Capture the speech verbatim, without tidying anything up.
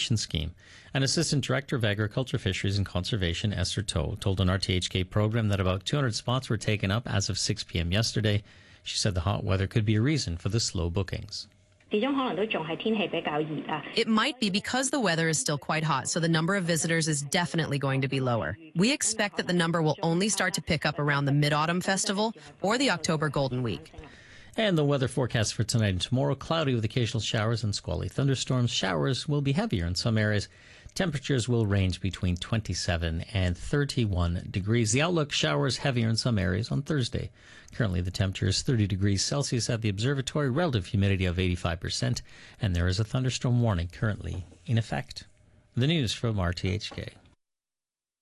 irrigation scheme. An Assistant Director of Agriculture, Fisheries and Conservation, Esther Toh, told an R T H K program that about two hundred spots were taken up as of six p.m. yesterday. She said the hot weather could be a reason for the slow bookings. It might be because the weather is still quite hot, so the number of visitors is definitely going to be lower. We expect that the number will only start to pick up around the Mid-Autumn Festival or the October Golden Week. And the weather forecast for tonight and tomorrow, cloudy with occasional showers and squally thunderstorms. Showers will be heavier in some areas. Temperatures will range between twenty-seven and thirty-one degrees. The outlook, showers heavier in some areas on Thursday. Currently, the temperature is thirty degrees Celsius at the observatory, relative humidity of eighty-five percent, and there is a thunderstorm warning currently in effect. The news from R T H K.